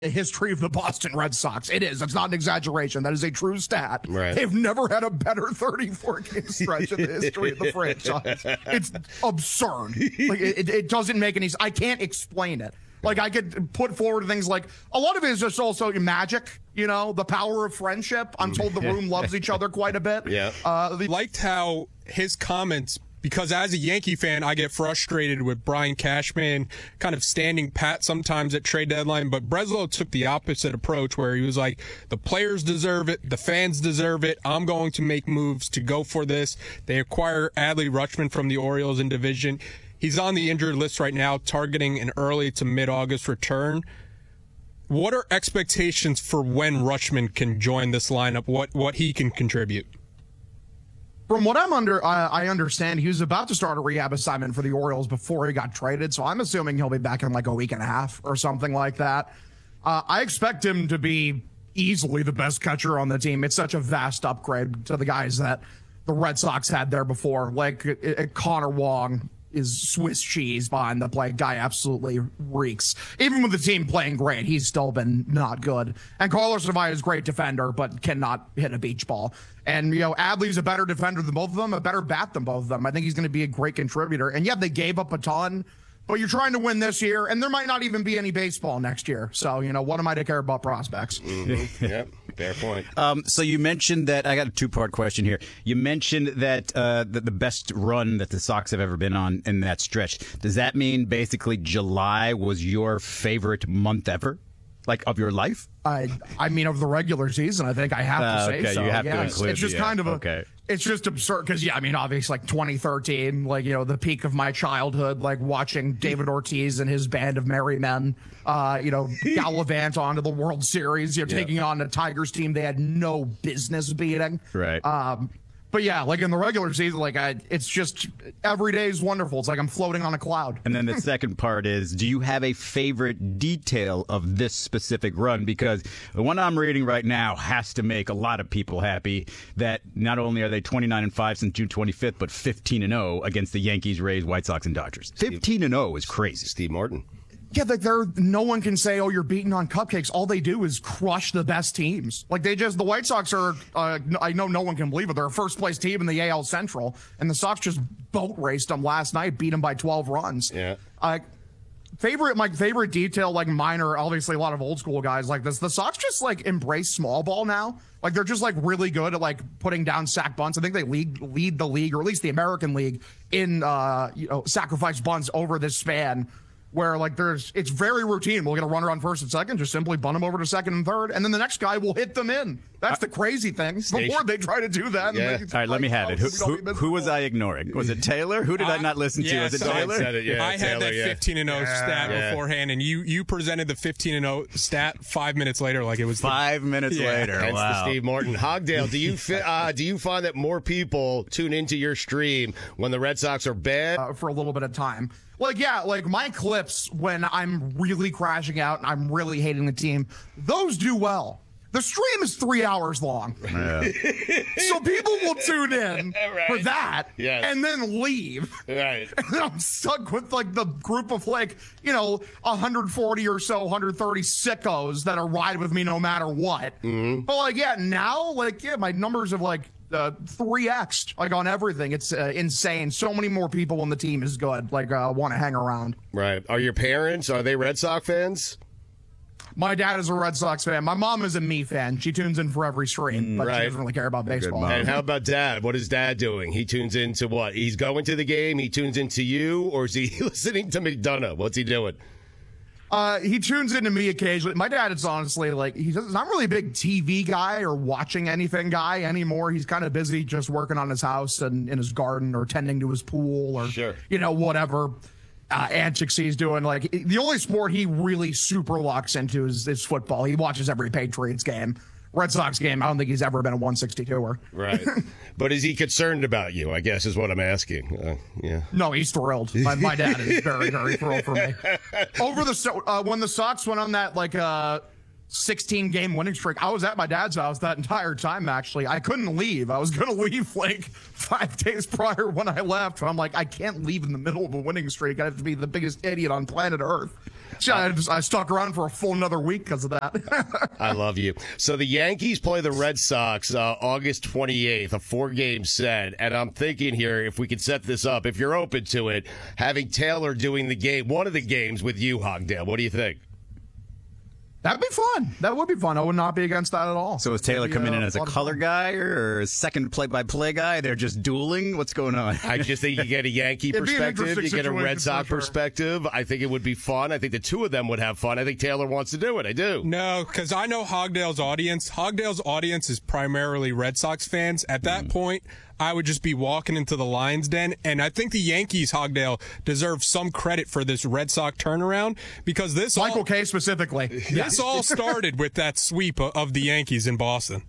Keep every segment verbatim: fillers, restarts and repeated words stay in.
the history of the Boston Red Sox. It is. It's not an exaggeration. That is a true stat. Right. They've never had a better thirty-four game stretch in the history of the franchise. It's absurd. Like it, it doesn't make any. I can't explain it. Like I could put forward things like a lot of it is just also magic. You know, the power of friendship. I'm told the room loves each other quite a bit. Yeah. Uh, the- liked how his comments. Because as a Yankee fan, I get frustrated with Brian Cashman kind of standing pat sometimes at trade deadline. But Breslow took the opposite approach where he was like, the players deserve it. The fans deserve it. I'm going to make moves to go for this. They acquire Adley Rutschman from the Orioles in division. He's on the injured list right now, targeting an early to mid-August return. What are expectations for when Rutschman can join this lineup, what, what he can contribute? From what I'm under, uh, I understand he was about to start a rehab assignment for the Orioles before he got traded. So I'm assuming he'll be back in like a week and a half or something like that. Uh, I expect him to be easily the best catcher on the team. It's such a vast upgrade to the guys that the Red Sox had there before. Like it, it, Connor Wong is Swiss cheese behind the plate. Guy absolutely reeks. Even with the team playing great, he's still been not good. And Carlos Tavares is a great defender, but cannot hit a beach ball. And, you know, Adley's a better defender than both of them, a better bat than both of them. I think he's going to be a great contributor. And, yeah, they gave up a ton, but you're trying to win this year, and there might not even be any baseball next year. So, you know, what am I to care about prospects? Mm-hmm. Yep, fair point. Um, so you mentioned that, I got a two-part question here. You mentioned that, uh, that the best run that the Sox have ever been on in that stretch. Does that mean basically July was your favorite month ever? Like, of your life? I I mean, of the regular season, I think I have Uh, to say okay, so. you have yeah, to it's, include it's just the, kind of a, okay. It's just absurd because, yeah, I mean, obviously, like twenty thirteen, like, you know, the peak of my childhood, like watching David Ortiz and his band of merry men, uh, you know, gallivant onto the World Series, you know, Yeah. taking on a Tigers team they had no business beating. Right. Um, But yeah, like in the regular season, like I, it's just every day is wonderful. It's like I'm floating on a cloud. And then the second part is, do you have a favorite detail of this specific run? Because the one I'm reading right now has to make a lot of people happy that not only are they twenty-nine and five since June twenty-fifth, but fifteen and oh against the Yankees, Rays, White Sox, and Dodgers. fifteen and oh is crazy. Steve Martin. Yeah, like they're no one can say, "Oh, you're beating on cupcakes." All they do is crush the best teams. Like they just, the White Sox are. Uh, I know no one can believe it. They're a first place team in the A L Central, and the Sox just boat raced them last night, beat them by twelve runs. Yeah. Uh, favorite, my favorite detail, like mine are obviously a lot of old school guys like this. The Sox just like embrace small ball now. Like they're just like really good at like putting down sack bunts. I think they lead lead the league, or at least the American League, in uh, you know sacrifice bunts over this span. Where like there's, it's very routine. We'll get a runner on first and second, just simply bunt them over to second and third, and then the next guy will hit them in. That's the crazy thing. Before they try to do that. Yeah. And All right, let me have oh, it. Who, we don't who, even who was know. I ignoring? Was it Taylor? Who did I, I- not listen to? yeah, Was it so- Taylor? Said it, yeah, I had Taylor, that yeah. fifteen and oh stat Yeah. beforehand, and you you presented the fifteen and oh stat five minutes later like it was the- Five minutes Yeah. later. That's wow. the Steve Martin. Hogdale, do you fi- uh, do you find that more people tune into your stream when the Red Sox are bad? Uh, for a little bit of time. Like, yeah, like my clips when I'm really crashing out and I'm really hating the team, those do well. The stream is three hours long. Yeah. So people will tune in Right. for that Yes. and then leave. Right. And I'm stuck with like the group of like, you know, one hundred forty or so, one hundred thirty sickos that are ride with me no matter what. Mm-hmm. But like, yeah, now, like, yeah, my numbers have like uh, three X'd, like on everything. It's uh, insane. So many more people when the team is good, like, uh, want to hang around. Right. Are your parents, are they Red Sox fans? My dad is a Red Sox fan. My mom is a me fan. She tunes in for every stream, but right. she doesn't really care about baseball. mom. And how about Dad? What is Dad doing? He tunes into what? He's going to the game? He tunes into you? Or is he listening to McDonough? What's he doing? Uh, he tunes into me occasionally. My dad is honestly like, he's not really a big T V guy or watching anything guy anymore. He's kind of busy just working on his house and in his garden or tending to his pool or, Sure. you know, whatever uh, antics he's doing. Like, the only sport he really super locks into is, is football. He watches every Patriots game. Red Sox game, I don't think he's ever been a one sixty-two-er. Right. But is he concerned about you, I guess is what I'm asking. Uh, yeah. No, he's thrilled. My, my dad is very, very thrilled for me. Over the so- uh, when the Sox went on that like uh, sixteen game winning streak, I was at my dad's house that entire time. Actually, I couldn't leave. I was going to leave like five days prior when I left. I'm like, I can't leave in the middle of a winning streak. I have to be the biggest idiot on planet Earth. I, just, I stuck around for a full another week because of that. I love you. So the Yankees play the Red Sox uh, August twenty-eighth, a four-game set. And I'm thinking here, if we could set this up, if you're open to it, having Taylor doing the game, one of the games with you, Hogdale. What do you think? That'd be fun. That would be fun. I would not be against that at all. So is Taylor Maybe, coming uh, in as a color guy or a second play-by-play guy? They're just dueling? What's going on? I just think you get a Yankee It'd be an perspective, you get a interesting Red Sox situation for sure. perspective. I think it would be fun. I think the two of them would have fun. I think Taylor wants to do it. I do. No, because I know Hogdale's audience. Hogdale's audience is primarily Red Sox fans. At that mm. point, I would just be walking into the Lions Den. And I think the Yankees, Hogdale, deserve some credit for this Red Sox turnaround because this Michael all, K specifically. This all started with that sweep of the Yankees in Boston.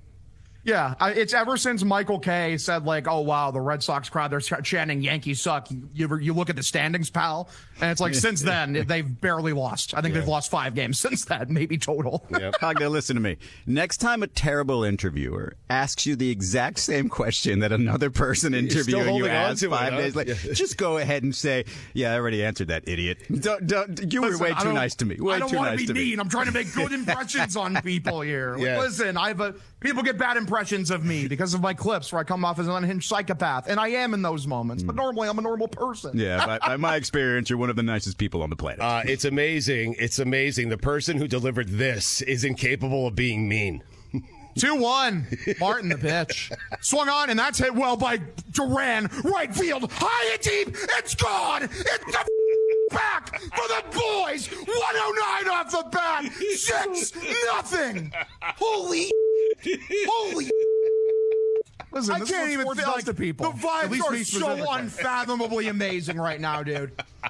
Yeah, I, it's ever since Michael K said, like, oh, wow, the Red Sox crowd, they're chanting Yankees suck. You, you, you look at the standings, pal, and it's like since then, they've barely lost. I think yeah. they've lost five games since that, maybe total. Yep. Hogdale, listen to me. Next time a terrible interviewer asks you the exact same question that another person interviewing you asked five it, huh? days later, yeah. just go ahead and say, yeah, I already answered that, idiot. Don't, don't, you Listen, were way too nice to me. Way I don't too want nice to be me. mean. I'm trying to make good impressions on people here. Yes. Listen, I have a, people get bad impressions of me because of my clips where I come off as an unhinged psychopath, and I am in those moments. But normally, I'm a normal person. Yeah, by, by my experience, you're one of the nicest people on the planet. Uh, it's amazing. It's amazing. The person who delivered this is incapable of being mean. two one. Martin the pitch. Swung on, and that's hit well by Duran. Right field. High and deep. It's gone. It's the back for the boys. one oh nine off the bat. six nothing. Holy. Holy. Listen, I can't even feel like the people. The vibes are so unfathomably amazing right now, dude.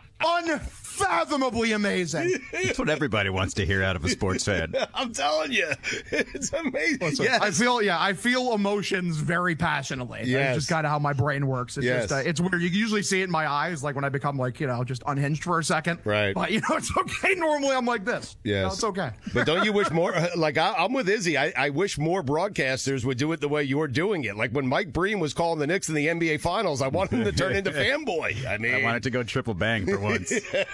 Unfathomably amazing. That's what everybody wants to hear out of a sports fan. I'm telling you, it's amazing. Listen, yes. I feel, yeah, I feel emotions very passionately. Yes. That's just kind of how my brain works. It's yes. just, uh, it's weird. You usually see it in my eyes, like when I become like, you know, just unhinged for a second. Right. But you know, it's okay. Normally, I'm like this. Yes. You know, it's okay. But don't you wish more? Like I, I'm with Izzy. I, I wish more broadcasters would do it the way you're doing it. Like when Mike Breen was calling the Knicks in the N B A Finals, I wanted him to turn into fanboy. I mean, I wanted to go triple bang for once.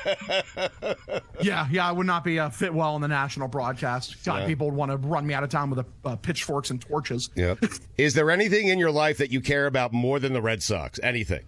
yeah, yeah, I would not be uh, fit well in the national broadcast. God, yeah. people would want to run me out of town with a, uh, pitchforks and torches. Yep. Is there anything in your life that you care about more than the Red Sox? Anything?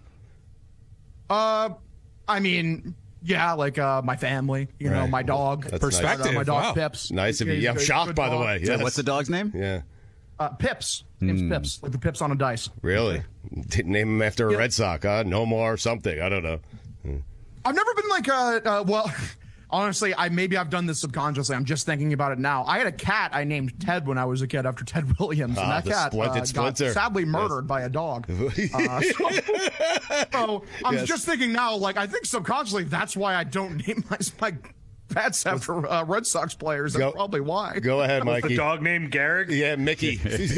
Uh, I mean, yeah, like uh, my family, you right. know, my dog. That's Perspective. Nice. Uh, my dog wow. Pips. Nice of you. He's Yeah, I'm a shocked, good by the dog. way. So Yes. what's the dog's name? Yeah. Uh, Pips. Name's Mm. Pips, like the pips on a dice. Really? Didn't name him after a Yep. Red Sox, huh? No more or something. I don't know. I've never been like, uh, uh well, honestly, I maybe I've done this subconsciously. I'm just thinking about it now. I had a cat I named Ted when I was a kid after Ted Williams, and Ah, that the cat Splinted uh, got Splinter. sadly murdered Yes. by a dog. Uh, so, so I'm Yes. just thinking now, like I think subconsciously that's why I don't name my my pets after uh, Red Sox players. That's Go- probably why. Go ahead, Was Mikey. the dog named Garrick? Yeah, Mickey.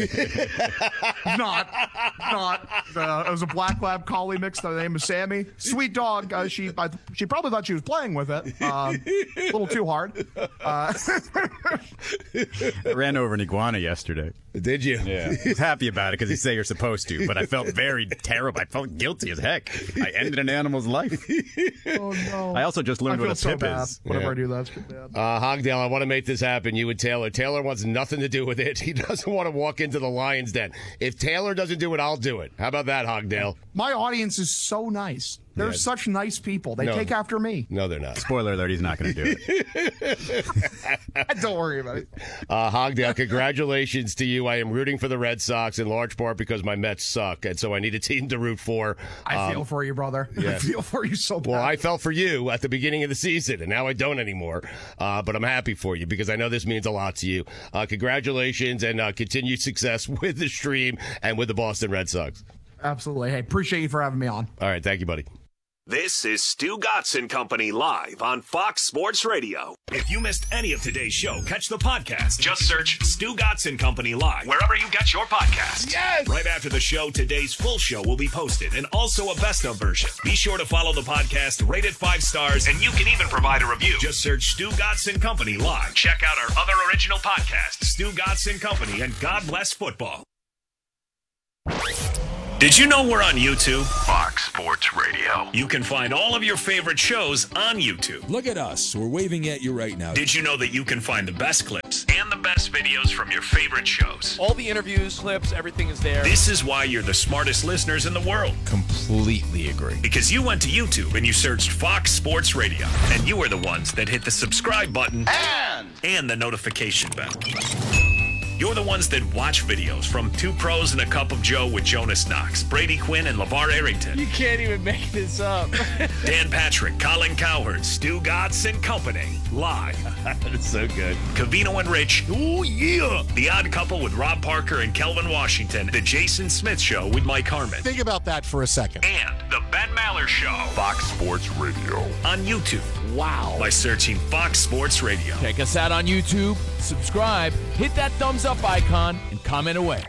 not, not. Uh, it was a black lab collie mix. The name is Sammy. Sweet dog. Uh, she, I, she probably thought she was playing with it. Um, a little too hard. Uh, I ran over an iguana yesterday. Did you? Yeah. I was happy about it because you say you're supposed to, but I felt very terrible. I felt guilty as heck. I ended an animal's life. oh no! I also just learned I what feel a so pip bad. is. Whenever Yeah. I do that, it's bad. Uh, Hogdale, I want to make this happen. You and Taylor. Taylor wants nothing to do with it. He doesn't want to walk into the Lions Den. If Taylor doesn't do it, I'll do it. How about that, Hogdale? My audience is so nice. They're Yeah. such nice people. They No. take after me. No, they're not. Spoiler alert, he's not going to do it. Don't worry about it. Uh, Hogdale, congratulations to you. I am rooting for the Red Sox in large part because my Mets suck, and so I need a team to root for. I Um, feel for you, brother. yes. I feel for you so bad. Well, I felt for you at the beginning of the season, and now I don't anymore. Uh, but I'm happy for you because I know this means a lot to you. Uh, congratulations and uh, continued success with the stream and with the Boston Red Sox. Absolutely. Hey, appreciate you for having me on. All right. Thank you, buddy. This is Stu Gatz and Company live on Fox Sports Radio. If you missed any of today's show, catch the podcast. Just search Stu Gatz and Company live wherever you get your podcasts. Yes! Right after the show, today's full show will be posted and also a best of version. Be sure to follow the podcast, rate it five stars, and you can even provide a review. Just search Stu Gatz and Company live. Check out our other original podcasts, Stu Gatz and Company and God Bless Football. Did you know we're on YouTube? Fox Sports Radio. You can find all of your favorite shows on YouTube. Look at us. We're waving at you right now. Did you know that you can find the best clips and the best videos from your favorite shows? All the interviews, clips, everything is there. This is why you're the smartest listeners in the world. Completely agree. Because you went to YouTube and you searched Fox Sports Radio. And you are the ones that hit the subscribe button And, and the notification bell. You're the ones that watch videos from Two Pros and a Cup of Joe with Jonas Knox, Brady Quinn, and LeVar Arrington. You can't even make this up. Dan Patrick, Colin Cowherd, Stu Gatz and Company. Live. That's so good. Cavino and Rich. Oh, yeah. The Odd Couple with Rob Parker and Kelvin Washington. The Jason Smith Show with Mike Harmon. Think about that for a second. And The Ben Maller Show. Fox Sports Radio. On YouTube. Wow. By searching Fox Sports Radio. Check us out on YouTube, subscribe, hit that thumbs up icon, and comment away.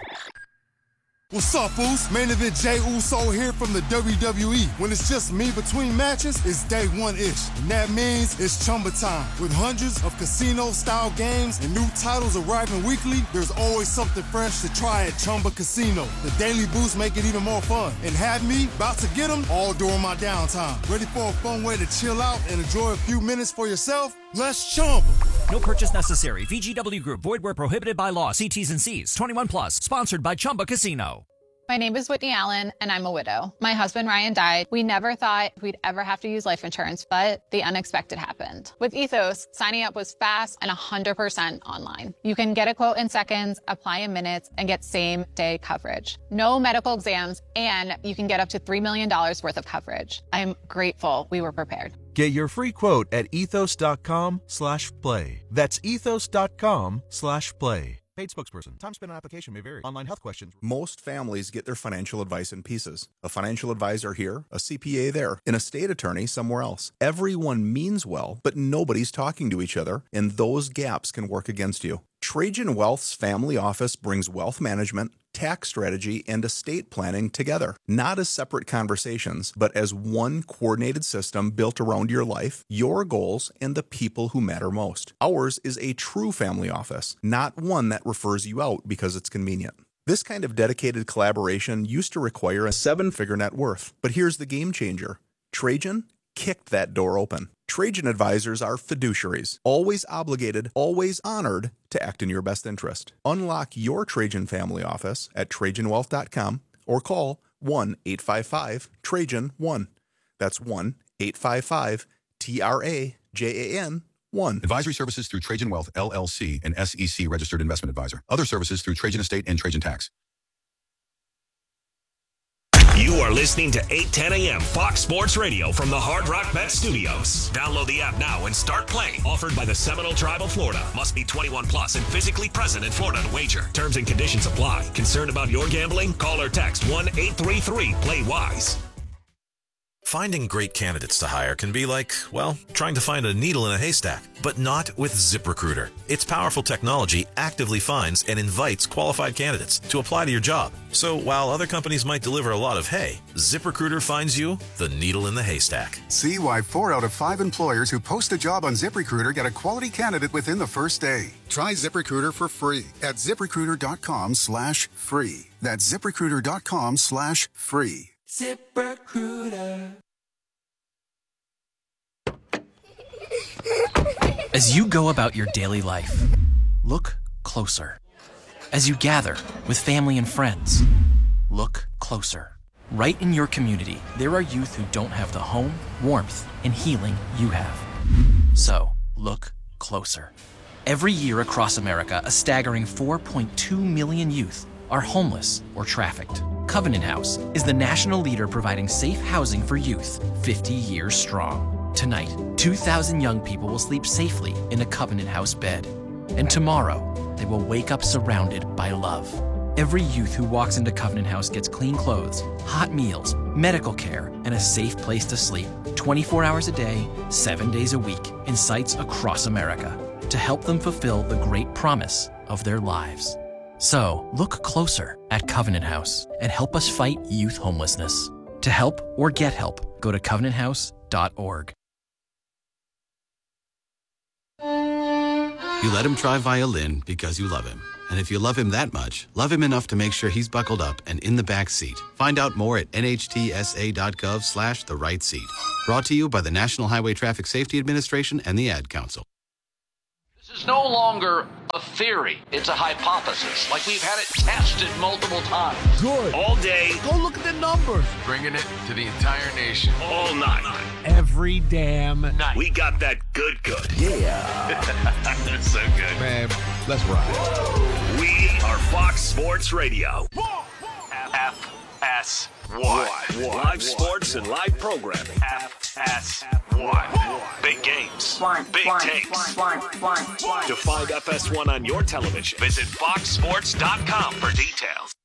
What's up, Foos? Main Event Jay Uso here from the W W E. When it's just me between matches, it's day one-ish. And that means it's Chumba time. With hundreds of casino-style games and new titles arriving weekly, there's always something fresh to try at Chumba Casino. The daily boosts make it even more fun. And have me about to get them all during my downtime. Ready for a fun way to chill out and enjoy a few minutes for yourself? Let's Chumba. No purchase necessary. V G W Group. Void where prohibited by law. See T's and C's. twenty-one plus. Sponsored by Chumba Casino. My name is Whitney Allen, and I'm a widow. My husband, Ryan, died. We never thought we'd ever have to use life insurance, but the unexpected happened. With Ethos, signing up was fast and one hundred percent online. You can get a quote in seconds, apply in minutes, and get same-day coverage. No medical exams, and you can get up to three million dollars worth of coverage. I'm grateful we were prepared. Get your free quote at ethos.com slash play. That's ethos.com slash play. Paid spokesperson. Time spent on application may vary. Online health questions. Most families get their financial advice in pieces. A financial advisor here, a C P A there, an estate attorney somewhere else. Everyone means well, but nobody's talking to each other, and those gaps can work against you. Trajan Wealth's family office brings wealth management, tax strategy, and estate planning together, not as separate conversations, but as one coordinated system built around your life, your goals, and the people who matter most. Ours is a true family office, not one that refers you out because it's convenient. This kind of dedicated collaboration used to require a seven-figure net worth, but here's the game changer. Trajan kicked that door open. Trajan advisors are fiduciaries, always obligated, always honored to act in your best interest. Unlock your Trajan family office at trajan wealth dot com or call one eight five five Trajan one. That's one eight five five T R A J A N one. Advisory services through Trajan Wealth, L L C, an S E C registered investment advisor. Other services through Trajan Estate and Trajan Tax. You are listening to eight ten a.m. Fox Sports Radio from the Hard Rock Bet Studios. Download the app now and start playing. Offered by the Seminole Tribe of Florida. Must be twenty-one plus and physically present in Florida to wager. Terms and conditions apply. Concerned about your gambling? Call or text one eight three three play wise. Finding great candidates to hire can be like, well, trying to find a needle in a haystack, but not with ZipRecruiter. Its powerful technology actively finds and invites qualified candidates to apply to your job. So while other companies might deliver a lot of hay, ZipRecruiter finds you the needle in the haystack. See why four out of five employers who post a job on ZipRecruiter get a quality candidate within the first day. Try ZipRecruiter for free at ZipRecruiter.com slash free. That's ZipRecruiter.com slash free. ZipRecruiter. As you go about your daily life, look closer. As you gather with family and friends, look closer. Right in your community, there are youth who don't have the home, warmth, and healing you have. So, look closer. Every year across America, a staggering four point two million youth are homeless or trafficked. Covenant House is the national leader providing safe housing for youth, fifty years strong. Tonight, two thousand young people will sleep safely in a Covenant House bed. And tomorrow, they will wake up surrounded by love. Every youth who walks into Covenant House gets clean clothes, hot meals, medical care, and a safe place to sleep twenty-four hours a day, seven days a week in sites across America to help them fulfill the great promise of their lives. So, look closer at Covenant House and help us fight youth homelessness. To help or get help, go to covenant house dot org. You let him try violin because you love him. And if you love him that much, love him enough to make sure he's buckled up and in the back seat. Find out more at nhtsa.gov slash the right seat. Brought to you by the National Highway Traffic Safety Administration and the Ad Council. This is no longer a theory. It's a hypothesis. Like we've had it tested multiple times. Good. All day. Go look at the numbers. Bringing it to the entire nation. All night. Every damn night. We got that good good. Yeah. That's so good. Man, let's ride. We are Fox Sports Radio. F S one. Live sports and live programming. F S one. Big games. One, Big one, takes. one, one, one, one. To find F S one on your television, visit fox sports dot com for details.